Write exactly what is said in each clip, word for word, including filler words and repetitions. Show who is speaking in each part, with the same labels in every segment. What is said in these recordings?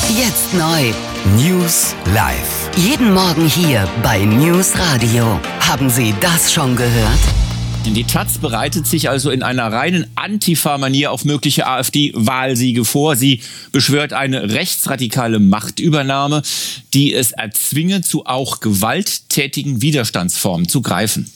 Speaker 1: Jetzt neu.
Speaker 2: News live.
Speaker 1: Jeden Morgen hier bei News Radio. Haben Sie das schon gehört?
Speaker 3: Die Taz bereitet sich also in einer reinen Antifa-Manier auf mögliche AfD-Wahlsiege vor. Sie beschwört eine rechtsradikale Machtübernahme, die es erzwinge, zu auch gewalttätigen Widerstandsformen zu greifen.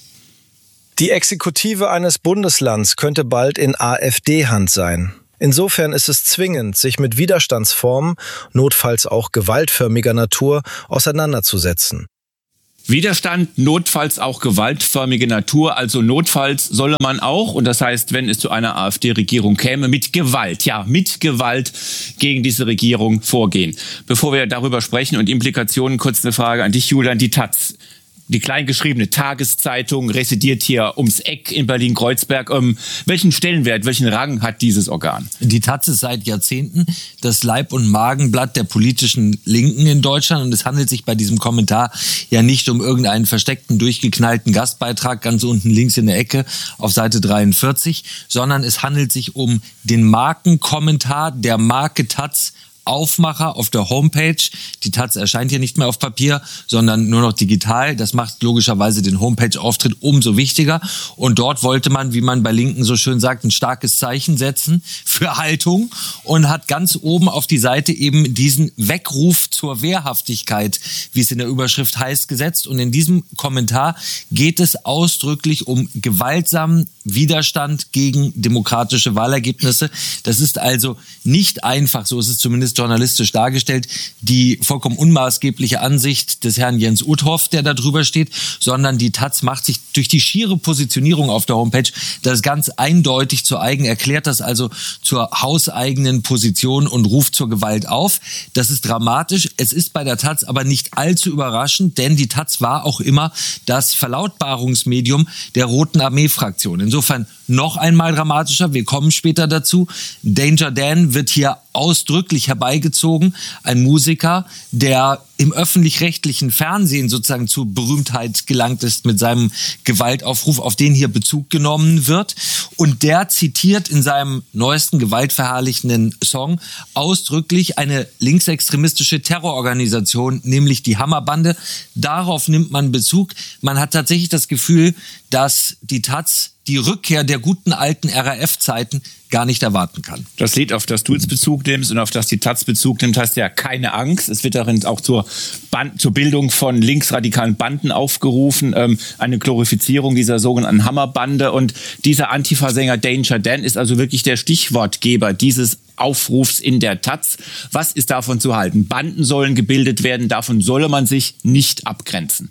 Speaker 4: Die Exekutive eines Bundeslands könnte bald in AfD-Hand sein. Insofern ist es zwingend, sich mit Widerstandsformen, notfalls auch gewaltförmiger Natur, auseinanderzusetzen.
Speaker 3: Widerstand, notfalls auch gewaltförmige Natur, also notfalls solle man auch, und das heißt, wenn es zu einer AfD-Regierung käme, mit Gewalt, ja, mit Gewalt gegen diese Regierung vorgehen. Bevor wir darüber sprechen und Implikationen, kurz eine Frage an dich, Julian. Die Taz, die kleingeschriebene Tageszeitung, residiert hier ums Eck in Berlin-Kreuzberg. Ähm, welchen Stellenwert, welchen Rang hat dieses Organ?
Speaker 5: Die Taz ist seit Jahrzehnten das Leib- und Magenblatt der politischen Linken in Deutschland. Und es handelt sich bei diesem Kommentar ja nicht um irgendeinen versteckten, durchgeknallten Gastbeitrag ganz unten links in der Ecke auf Seite dreiundvierzig, sondern es handelt sich um den Markenkommentar der Marke Taz, Aufmacher auf der Homepage. Die Taz erscheint hier nicht mehr auf Papier, sondern nur noch digital. Das macht logischerweise den Homepage-Auftritt umso wichtiger. Und dort wollte man, wie man bei Linken so schön sagt, ein starkes Zeichen setzen für Haltung und hat ganz oben auf die Seite eben diesen Weckruf zur Wehrhaftigkeit, wie es in der Überschrift heißt, gesetzt. Und in diesem Kommentar geht es ausdrücklich um gewaltsamen Widerstand gegen demokratische Wahlergebnisse. Das ist also nicht einfach, so ist es zumindest journalistisch dargestellt, die vollkommen unmaßgebliche Ansicht des Herrn Jens Uthoff, der da drüber steht, sondern die Taz macht sich durch die schiere Positionierung auf der Homepage das ganz eindeutig zu eigen, erklärt das also zur hauseigenen Position und ruft zur Gewalt auf. Das ist dramatisch. Es ist bei der Taz aber nicht allzu überraschend, denn die Taz war auch immer das Verlautbarungsmedium der Roten Armee-Fraktion. Insofern noch einmal dramatischer. Wir kommen später dazu. Danger Dan wird hier ausdrücklich herbeigezogen. Ein Musiker, der im öffentlich-rechtlichen Fernsehen sozusagen zur Berühmtheit gelangt ist mit seinem Gewaltaufruf, auf den hier Bezug genommen wird. Und der zitiert in seinem neuesten gewaltverherrlichenden Song ausdrücklich eine linksextremistische Terrororganisation, nämlich die Hammerbande. Darauf nimmt man Bezug. Man hat tatsächlich das Gefühl, dass die Taz die Rückkehr der guten alten R A F-Zeiten gar nicht erwarten kann.
Speaker 3: Das Lied, auf das du jetzt Bezug nimmst und auf das die Taz Bezug nimmt, heißt ja keine Angst. Es wird darin auch zur, Band, zur Bildung von linksradikalen Banden aufgerufen, ähm, eine Glorifizierung dieser sogenannten Hammerbande. Und dieser Antifa-Sänger Danger Dan ist also wirklich der Stichwortgeber dieses Aufrufs in der Taz. Was ist davon zu halten? Banden sollen gebildet werden, davon solle man sich nicht abgrenzen.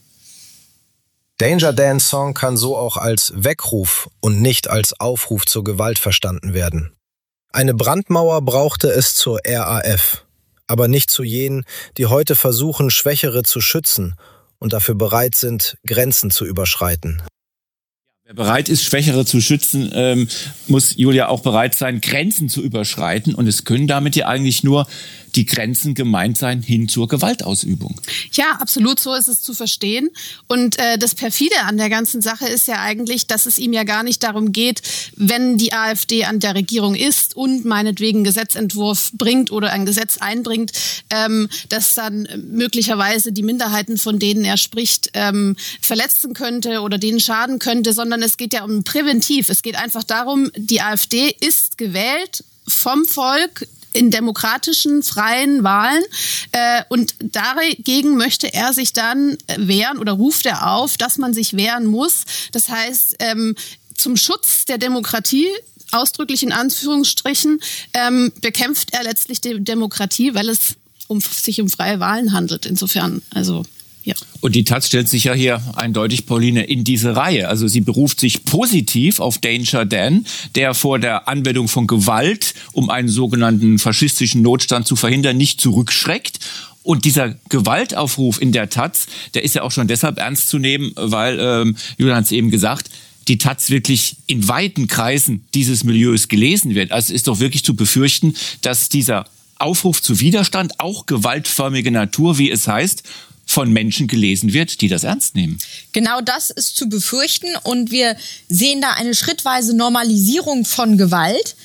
Speaker 4: Danger Dan's Song kann so auch als Weckruf und nicht als Aufruf zur Gewalt verstanden werden. Eine Brandmauer brauchte es zur R A F, aber nicht zu jenen, die heute versuchen, Schwächere zu schützen und dafür bereit sind, Grenzen zu überschreiten.
Speaker 3: Wer bereit ist, Schwächere zu schützen, ähm, muss Julia auch bereit sein, Grenzen zu überschreiten. Und es können damit ja eigentlich nur die Grenzen gemeint sein hin zur Gewaltausübung.
Speaker 6: Ja, absolut, so ist es zu verstehen. Und äh, das Perfide an der ganzen Sache ist ja eigentlich, dass es ihm ja gar nicht darum geht, wenn die AfD an der Regierung ist und meinetwegen einen Gesetzentwurf bringt oder ein Gesetz einbringt, ähm, dass dann möglicherweise die Minderheiten, von denen er spricht, ähm, verletzen könnte oder denen schaden könnte, sondern es geht ja um präventiv. Es geht einfach darum, die AfD ist gewählt vom Volk in demokratischen, freien Wahlen. Äh, und dagegen möchte er sich dann wehren oder ruft er auf, dass man sich wehren muss. Das heißt, ähm, zum Schutz der Demokratie, ausdrücklich in Anführungsstrichen, ähm, bekämpft er letztlich die Demokratie, weil es um, sich um freie Wahlen handelt. Insofern, also... Ja.
Speaker 3: Und die Taz stellt sich ja hier eindeutig, Pauline, in diese Reihe. Also sie beruft sich positiv auf Danger Dan, der vor der Anwendung von Gewalt, um einen sogenannten faschistischen Notstand zu verhindern, nicht zurückschreckt. Und dieser Gewaltaufruf in der Taz, der ist ja auch schon deshalb ernst zu nehmen, weil, ähm, Julian hat es eben gesagt, die Taz wirklich in weiten Kreisen dieses Milieus gelesen wird. Also es ist doch wirklich zu befürchten, dass dieser Aufruf zu Widerstand, auch gewaltförmige Natur, wie es heißt, von Menschen gelesen wird, die das ernst nehmen.
Speaker 7: Genau das ist zu befürchten und wir sehen da eine schrittweise Normalisierung von Gewalt.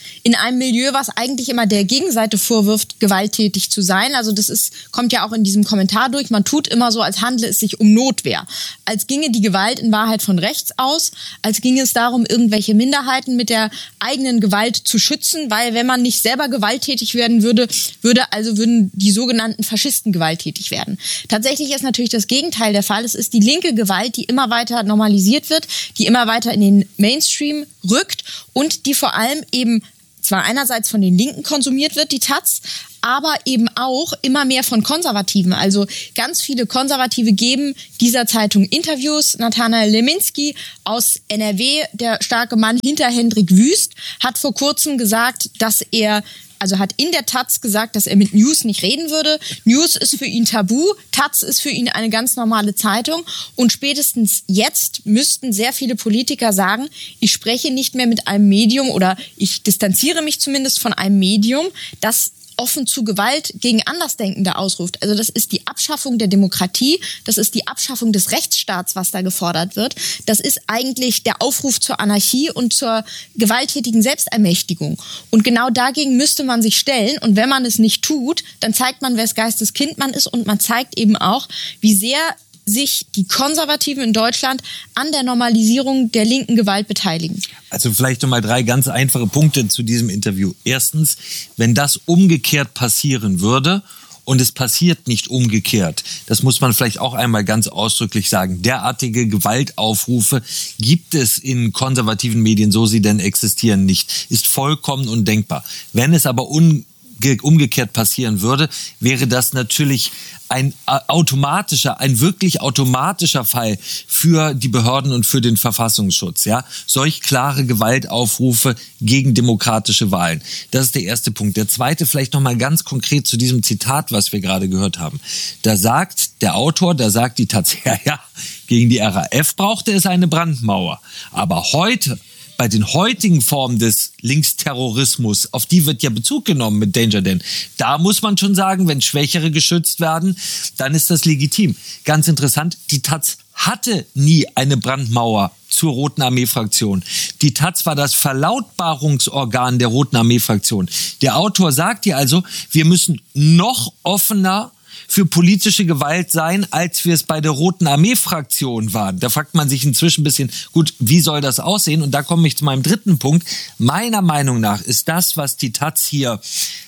Speaker 7: in einem Milieu, was eigentlich immer der Gegenseite vorwirft, gewalttätig zu sein. Also das ist, kommt ja auch in diesem Kommentar durch. Man tut immer so, als handle es sich um Notwehr. Als ginge die Gewalt in Wahrheit von rechts aus, als ginge es darum, irgendwelche Minderheiten mit der eigenen Gewalt zu schützen, weil wenn man nicht selber gewalttätig werden würde, würde also würden die sogenannten Faschisten gewalttätig werden. Tatsächlich ist natürlich das Gegenteil der Fall. Es ist die linke Gewalt, die immer weiter normalisiert wird, die immer weiter in den Mainstream rückt und die vor allem eben zwar einerseits von den Linken konsumiert wird, die Taz, aber eben auch immer mehr von Konservativen. Also ganz viele Konservative geben dieser Zeitung Interviews. Nathanael Leminski aus N R W, der starke Mann hinter Hendrik Wüst, hat vor kurzem gesagt, dass er Also hat in der Taz gesagt, dass er mit News nicht reden würde. News ist für ihn tabu, Taz ist für ihn eine ganz normale Zeitung. Und spätestens jetzt müssten sehr viele Politiker sagen, ich spreche nicht mehr mit einem Medium oder ich distanziere mich zumindest von einem Medium, das offen zu Gewalt gegen Andersdenkende ausruft. Also das ist die Abschaffung der Demokratie, das ist die Abschaffung des Rechtsstaats, was da gefordert wird. Das ist eigentlich der Aufruf zur Anarchie und zur gewalttätigen Selbstermächtigung. Und genau dagegen müsste man sich stellen. Und wenn man es nicht tut, dann zeigt man, wes Geistes Kind man ist und man zeigt eben auch, wie sehr sich die Konservativen in Deutschland an der Normalisierung der linken Gewalt beteiligen.
Speaker 5: Also vielleicht nochmal drei ganz einfache Punkte zu diesem Interview. Erstens, wenn das umgekehrt passieren würde, und es passiert nicht umgekehrt, das muss man vielleicht auch einmal ganz ausdrücklich sagen, derartige Gewaltaufrufe gibt es in konservativen Medien, so sie denn existieren, nicht. Ist vollkommen undenkbar. Wenn es aber un umgekehrt passieren würde, wäre das natürlich ein automatischer, ein wirklich automatischer Fall für die Behörden und für den Verfassungsschutz, ja. Solch klare Gewaltaufrufe gegen demokratische Wahlen. Das ist der erste Punkt. Der zweite vielleicht nochmal ganz konkret zu diesem Zitat, was wir gerade gehört haben. Da sagt der Autor, da sagt die Taz, ja, ja, gegen die R A F brauchte es eine Brandmauer. Aber heute, bei den heutigen Formen des Linksterrorismus, auf die wird ja Bezug genommen mit Danger Dan. Da muss man schon sagen, wenn Schwächere geschützt werden, dann ist das legitim. Ganz interessant, die Taz hatte nie eine Brandmauer zur Roten Armee-Fraktion. Die Taz war das Verlautbarungsorgan der Roten Armee-Fraktion. Der Autor sagt hier also, wir müssen noch offener für politische Gewalt sein, als wir es bei der Roten Armee-Fraktion waren. Da fragt man sich inzwischen ein bisschen, gut, wie soll das aussehen? Und da komme ich zu meinem dritten Punkt. Meiner Meinung nach ist das, was die Taz hier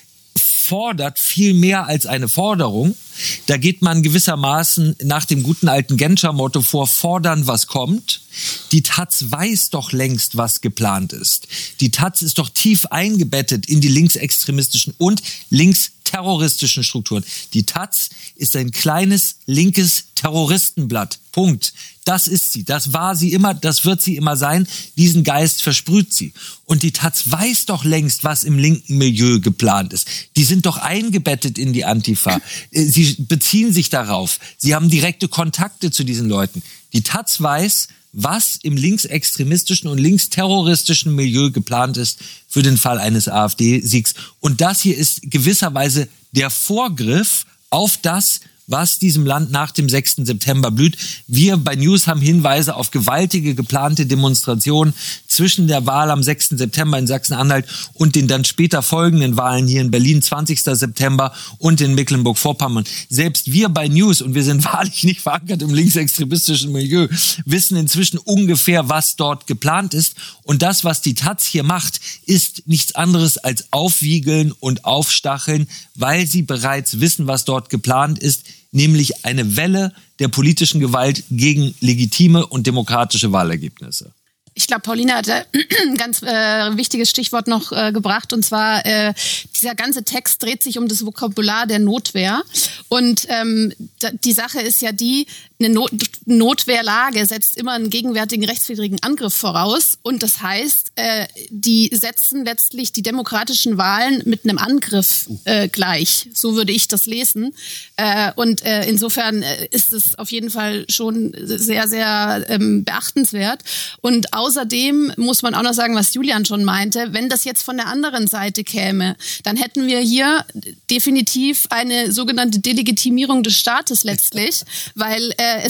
Speaker 5: fordert, viel mehr als eine Forderung. Da geht man gewissermaßen nach dem guten alten Genscher-Motto vor, fordern, was kommt. Die Taz weiß doch längst, was geplant ist. Die Taz ist doch tief eingebettet in die linksextremistischen und linksterroristischen Strukturen. Die Taz ist ein kleines linkes Terroristenblatt. Punkt. Das ist sie. Das war sie immer. Das wird sie immer sein. Diesen Geist versprüht sie. Und die Taz weiß doch längst, was im linken Milieu geplant ist. Die sind doch eingebettet in die Antifa. Sie beziehen sich darauf. Sie haben direkte Kontakte zu diesen Leuten. Die Taz weiß, was im linksextremistischen und linksterroristischen Milieu geplant ist für den Fall eines AfD-Siegs. Und das hier ist gewisserweise der Vorgriff auf das, was diesem Land nach dem sechsten September blüht. Wir bei News haben Hinweise auf gewaltige geplante Demonstrationen zwischen der Wahl am sechsten September in Sachsen-Anhalt und den dann später folgenden Wahlen hier in Berlin, zwanzigsten September und in Mecklenburg-Vorpommern. Selbst wir bei News, und wir sind wahrlich nicht verankert im linksextremistischen Milieu, wissen inzwischen ungefähr, was dort geplant ist. Und das, was die Taz hier macht, ist nichts anderes als aufwiegeln und aufstacheln, weil sie bereits wissen, was dort geplant ist, nämlich eine Welle der politischen Gewalt gegen legitime und demokratische Wahlergebnisse.
Speaker 6: Ich glaube, Paulina hat ein ganz äh, wichtiges Stichwort noch äh, gebracht, und zwar äh, dieser ganze Text dreht sich um das Vokabular der Notwehr. Und ähm, die Sache ist ja die, eine Not Notwehrlage setzt immer einen gegenwärtigen rechtswidrigen Angriff voraus. Und das heißt, äh, die setzen letztlich die demokratischen Wahlen mit einem Angriff äh, gleich. So würde ich das lesen. Äh, und äh, insofern ist es auf jeden Fall schon sehr, sehr ähm, beachtenswert. Und außerdem muss man auch noch sagen, was Julian schon meinte, wenn das jetzt von der anderen Seite käme, dann hätten wir hier definitiv eine sogenannte Delegitimierung des Staates letztlich, weil äh, es geht gegen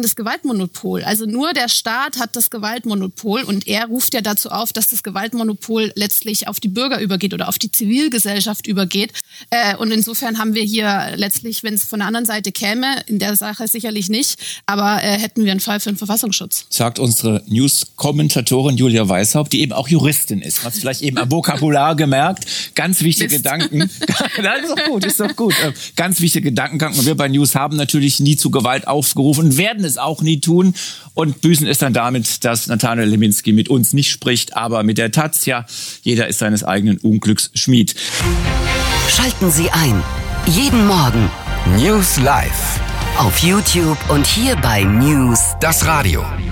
Speaker 6: eigenes Gewaltmonopol. Also nur der Staat hat das Gewaltmonopol und er ruft ja dazu auf, dass das Gewaltmonopol letztlich auf die Bürger übergeht oder auf die Zivilgesellschaft übergeht. Äh, und insofern haben wir hier letztlich, wenn es von der anderen Seite käme, in der Sache sicherlich nicht, aber äh, hätten wir einen Fall für den Verfassungsschutz.
Speaker 3: Sagt unsere News-Kommentatorin Julia Weishaupt, die eben auch Juristin ist. Man hat vielleicht eben am Vokabular gemerkt. Ganz wichtige
Speaker 6: Mist.
Speaker 3: Gedanken. Das ist doch gut, ist doch gut. Ganz wichtige Gedankengang. Und wir bei News haben natürlich nie zu Gewalt aufgerufen und werden es auch nie tun und büßen es dann damit, dass Nathanael Leminski mit uns nicht spricht, aber mit der Taz. Ja, jeder ist seines eigenen Unglücks Schmied.
Speaker 1: Schalten Sie ein. Jeden Morgen.
Speaker 2: News Live.
Speaker 1: Auf YouTube und hier bei News.
Speaker 2: Das Radio.